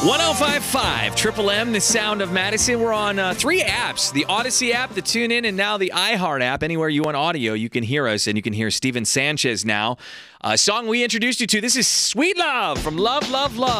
1055 Triple M, the sound of Madison. We're on 3 apps: the Odyssey app, the TuneIn, and now the iHeart app. Anywhere you want audio, you can hear us, and you can hear Steven Sanchez now. A song we introduced you to. This is Sweet Love from Love, Love, Love.